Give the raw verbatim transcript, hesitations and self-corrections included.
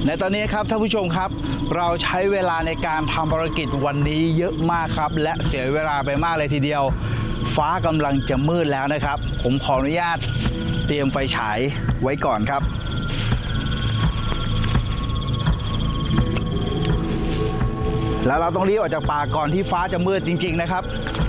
ในตอนนี้ครับท่านผู้ชมครับเราใช้เวลาในการทำภารกิจวันนี้เยอะมากครับและเสียเวลาไปมากเลยทีเดียวฟ้ากำลังจะมืดแล้วนะครับผมขออนุญาตเตรียมไฟฉายไว้ก่อนครับแล้วเราต้องรีบออกจากป่าก่อนที่ฟ้าจะมืดจริงๆนะครับ